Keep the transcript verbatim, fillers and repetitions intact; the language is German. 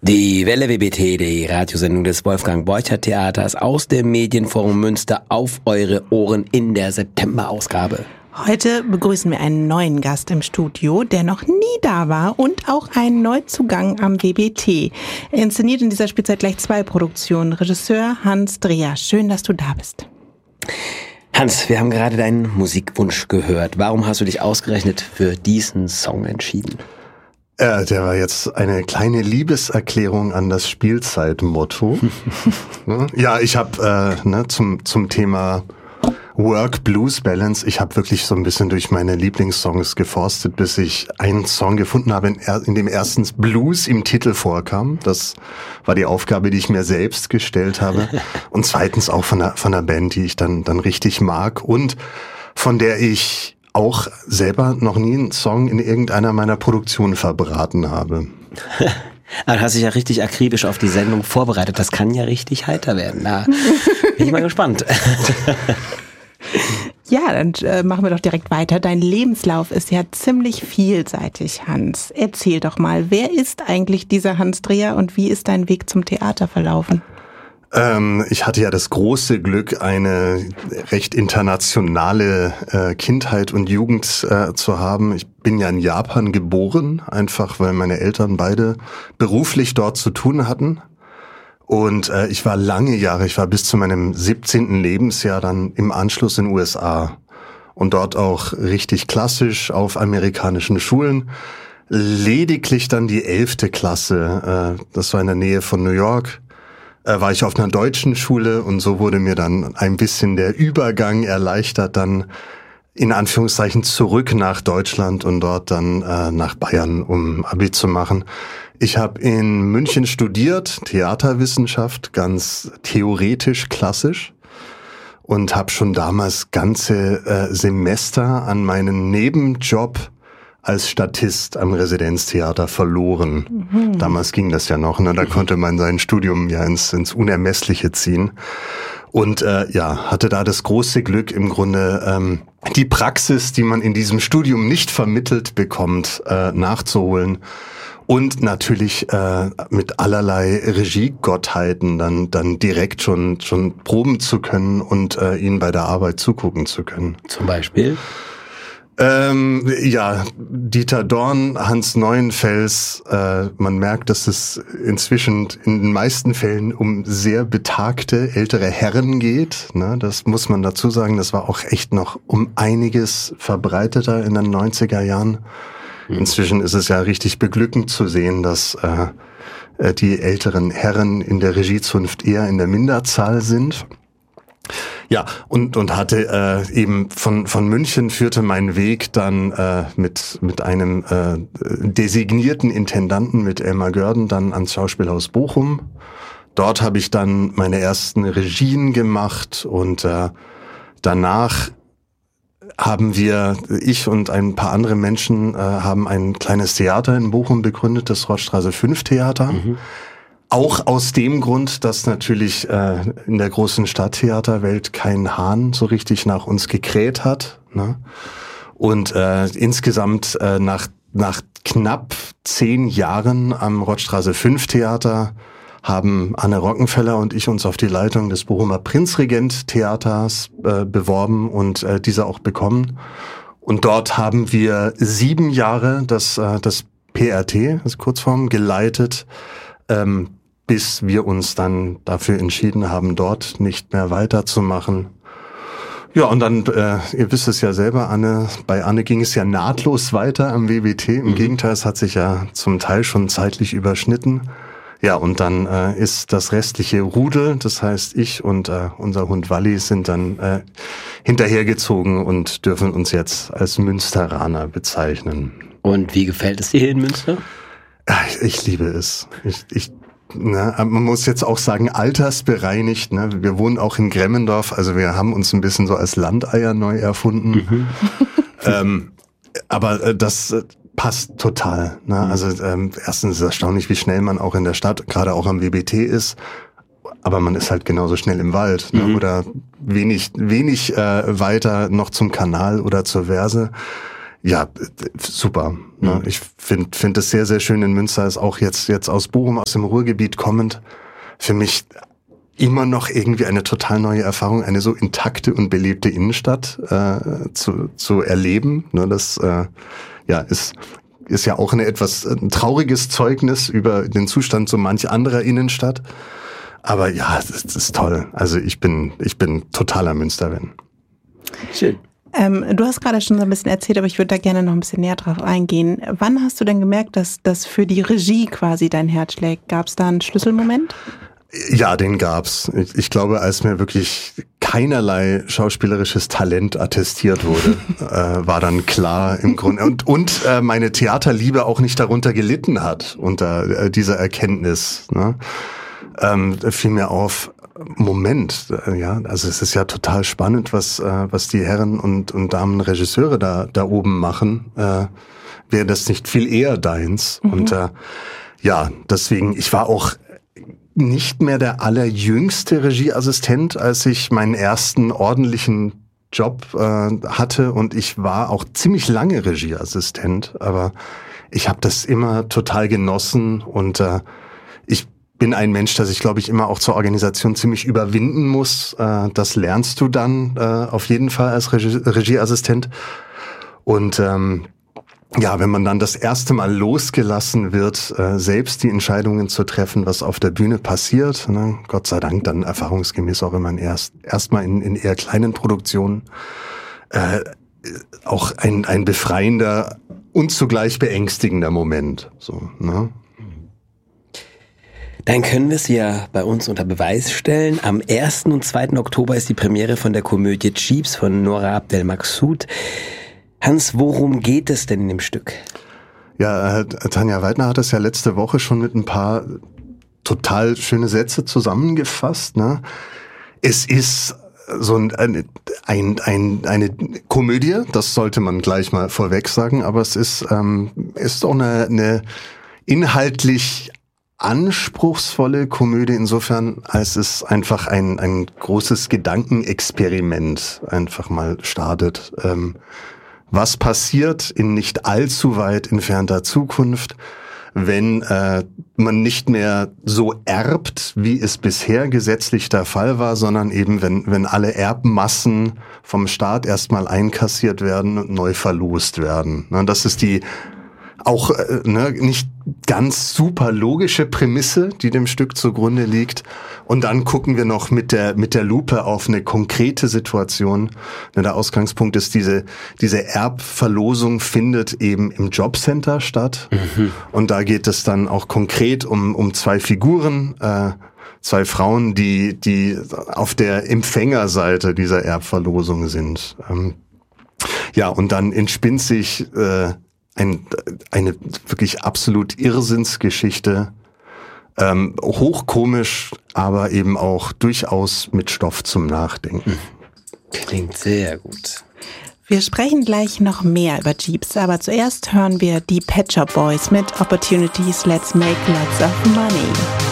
Die Welle W B T, die Radiosendung des Wolfgang Borchert Theaters aus dem Medienforum Münster auf eure Ohren in der September-Ausgabe. Heute begrüßen wir einen neuen Gast im Studio, der noch nie da war und auch einen Neuzugang am W B T. Er inszeniert in dieser Spielzeit gleich zwei Produktionen. Regisseur Hans Dreher, schön, dass du da bist. Hans, wir haben gerade deinen Musikwunsch gehört. Warum hast du dich ausgerechnet für diesen Song entschieden? Äh, der war jetzt eine kleine Liebeserklärung an das Spielzeitmotto. Ja, ich habe äh, ne, zum zum Thema Work-Blues-Balance, ich habe wirklich so ein bisschen durch meine Lieblingssongs geforstet, bis ich einen Song gefunden habe, in, in dem erstens Blues im Titel vorkam. Das war die Aufgabe, die ich mir selbst gestellt habe. Und zweitens auch von einer, von einer Band, die ich dann dann richtig mag und von der ich auch selber noch nie einen Song in irgendeiner meiner Produktionen verbraten habe. Aber du hast dich ja richtig akribisch auf die Sendung vorbereitet. Das kann ja richtig heiter werden. Da bin ich mal gespannt. Ja, dann äh, machen wir doch direkt weiter. Dein Lebenslauf ist ja ziemlich vielseitig, Hans. Erzähl doch mal, wer ist eigentlich dieser Hans Dreher und wie ist dein Weg zum Theater verlaufen? Ähm, ich hatte ja das große Glück, eine recht internationale äh, Kindheit und Jugend äh, zu haben. Ich bin ja in Japan geboren, einfach weil meine Eltern beide beruflich dort zu tun hatten. Und äh, ich war lange Jahre, ich war bis zu meinem siebzehnten Lebensjahr dann im Anschluss in den U S A. Und dort auch richtig klassisch auf amerikanischen Schulen. Lediglich dann die elfte Klasse, äh, das war in der Nähe von New York, äh, war ich auf einer deutschen Schule und so wurde mir dann ein bisschen der Übergang erleichtert, dann in Anführungszeichen zurück nach Deutschland und dort dann äh, nach Bayern, um Abi zu machen. Ich habe in München studiert, Theaterwissenschaft, ganz theoretisch, klassisch und habe schon damals ganze äh, Semester an meinen Nebenjob als Statist am Residenztheater verloren. Mhm. Damals ging das ja noch, ne? Da konnte man sein Studium ja ins, ins Unermessliche ziehen. Und äh, ja, hatte da das große Glück, im Grunde ähm, die Praxis, die man in diesem Studium nicht vermittelt bekommt, äh, nachzuholen. Und natürlich äh, mit allerlei Regiegottheiten dann dann direkt schon schon proben zu können und äh, ihnen bei der Arbeit zugucken zu können. Zum Beispiel? Ähm, ja, Dieter Dorn, Hans Neuenfels, äh, man merkt, dass es inzwischen in den meisten Fällen um sehr betagte ältere Herren geht. Ne? Das muss man dazu sagen, das war auch echt noch um einiges verbreiteter in den neunziger Jahren. Inzwischen ist es ja richtig beglückend zu sehen, dass äh, die älteren Herren in der Regiezunft eher in der Minderzahl sind. Ja, und und hatte äh, eben von von München führte mein Weg dann äh, mit mit einem äh, designierten Intendanten, mit Elmar Görden, dann ans Schauspielhaus Bochum. Dort habe ich dann meine ersten Regien gemacht und äh, danach haben wir, ich und ein paar andere Menschen äh, haben ein kleines Theater in Bochum begründet, das Rothstraße fünf Theater. Mhm. Auch aus dem Grund, dass natürlich äh, in der großen Stadttheaterwelt kein Hahn so richtig nach uns gekräht hat. Ne? Und äh, insgesamt äh, nach nach knapp zehn Jahren am Rothstraße fünf Theater haben Anne Rockenfeller und ich uns auf die Leitung des Bochumer Prinzregent Theaters äh, beworben und äh, diese auch bekommen. Und dort haben wir sieben Jahre das äh, das P R T, das Kurzform, geleitet, ähm, bis wir uns dann dafür entschieden haben, dort nicht mehr weiterzumachen. Ja, und dann, äh, ihr wisst es ja selber, Anne, bei Anne ging es ja nahtlos weiter am W B T. Im mhm. Gegenteil, es hat sich ja zum Teil schon zeitlich überschnitten. Ja, und dann äh, ist das restliche Rudel, das heißt ich und äh, unser Hund Walli sind dann äh, hinterhergezogen und dürfen uns jetzt als Münsteraner bezeichnen. Und wie gefällt es dir hier in Münster? Ich, ich liebe es. Ich, ich, ne, man muss jetzt auch sagen, altersbereinigt. Ne? Wir wohnen auch in Gremmendorf, also wir haben uns ein bisschen so als Landeier neu erfunden. Mhm. ähm, aber äh, das äh, passt total. Ne? Mhm. Also ähm, erstens ist es erstaunlich, wie schnell man auch in der Stadt, gerade auch am W B T ist. Aber man ist halt genauso schnell im Wald, ne? Mhm. Oder wenig, wenig äh, weiter noch zum Kanal oder zur Verse. Ja, super. Mhm. Ich finde finde es sehr, sehr schön in Münster, ist auch jetzt jetzt aus Bochum, aus dem Ruhrgebiet kommend, für mich immer noch irgendwie eine total neue Erfahrung, eine so intakte und belebte Innenstadt äh, zu zu erleben. Ne, das äh, ja ist ist ja auch eine etwas ein trauriges Zeugnis über den Zustand so manch anderer Innenstadt. Aber ja, das, das ist toll. Also ich bin ich bin totaler Münster-Fan. Schön. Ähm, du hast gerade schon so ein bisschen erzählt, aber ich würde da gerne noch ein bisschen näher drauf eingehen. Wann hast du denn gemerkt, dass das für die Regie quasi dein Herz schlägt? Gab es da einen Schlüsselmoment? Ja, den gab's. Ich, ich glaube, als mir wirklich keinerlei schauspielerisches Talent attestiert wurde, äh, war dann klar im Grunde und und äh, meine Theaterliebe auch nicht darunter gelitten hat unter äh, dieser Erkenntnis. Ne? Ähm, fiel mir auf. Moment, ja, also es ist ja total spannend, was äh, was die Herren und und Damen Regisseure da da oben machen. Äh, wäre das nicht viel eher deins? Mhm. Und äh, ja, deswegen, ich war auch nicht mehr der allerjüngste Regieassistent, als ich meinen ersten ordentlichen Job äh, hatte, und ich war auch ziemlich lange Regieassistent, aber ich habe das immer total genossen, und äh, ich bin ein Mensch, der sich, glaube ich, immer auch zur Organisation ziemlich überwinden muss. Äh, das lernst du dann äh, auf jeden Fall als Regie- Regieassistent. Und ähm, ja, wenn man dann das erste Mal losgelassen wird, äh, selbst die Entscheidungen zu treffen, was auf der Bühne passiert, ne? Gott sei Dank dann erfahrungsgemäß auch immer erst erstmal in, in eher kleinen Produktionen, äh, auch ein, ein befreiender und zugleich beängstigender Moment. So, ne? Dann können wir es ja bei uns unter Beweis stellen. Am ersten und zweiten Oktober ist die Premiere von der Komödie Jeeps von Nora Abdel-Maksud. Hans, worum geht es denn in dem Stück? Ja, Tanja Weidner hat es ja letzte Woche schon mit ein paar total schöne Sätze zusammengefasst. Ne? Es ist so ein, ein, ein, eine Komödie, das sollte man gleich mal vorweg sagen, aber es ist, ähm, ist auch eine, eine inhaltlich anspruchsvolle Komödie insofern, als es einfach ein, ein großes Gedankenexperiment einfach mal startet. Ähm, was passiert in nicht allzu weit entfernter Zukunft, wenn äh, man nicht mehr so erbt, wie es bisher gesetzlich der Fall war, sondern eben wenn wenn alle Erbmassen vom Staat erstmal einkassiert werden und neu verlost werden. Und das ist die auch äh, ne, nicht ganz super logische Prämisse, die dem Stück zugrunde liegt. Und dann gucken wir noch mit der mit der Lupe auf eine konkrete Situation. Der Ausgangspunkt ist, diese diese Erbverlosung findet eben im Jobcenter statt. Mhm. Und da geht es dann auch konkret um um zwei Figuren, äh, zwei Frauen, die die auf der Empfängerseite dieser Erbverlosung sind. Ähm, ja, und dann entspinnt sich äh, Ein, eine wirklich absolut Irrsinnsgeschichte, ähm, hochkomisch, aber eben auch durchaus mit Stoff zum Nachdenken. Klingt sehr gut. Wir sprechen gleich noch mehr über Jeeps, aber zuerst hören wir die Pet Shop Boys mit Opportunities, Let's Make Lots of Money.